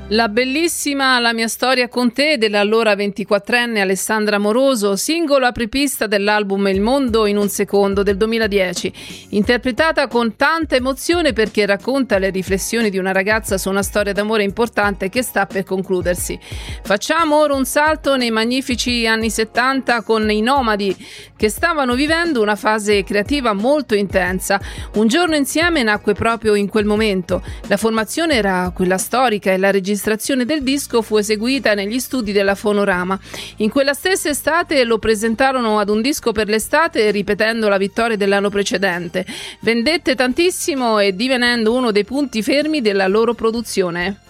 La bellissima La mia storia con te dell'allora 24enne Alessandra Moroso, singolo apripista dell'album Il mondo in un secondo del 2010, interpretata con tanta emozione perché racconta le riflessioni di una ragazza su una storia d'amore importante che sta per concludersi. Facciamo ora un salto nei magnifici anni 70 con i Nomadi, che stavano vivendo una fase creativa molto intensa. Un giorno insieme nacque proprio in quel momento. La formazione era quella storica e la registrazione del disco fu eseguita negli studi della Fonorama. In quella stessa estate lo presentarono ad un disco per l'estate, ripetendo la vittoria dell'anno precedente. Vendette tantissimo e divenendo uno dei punti fermi della loro produzione.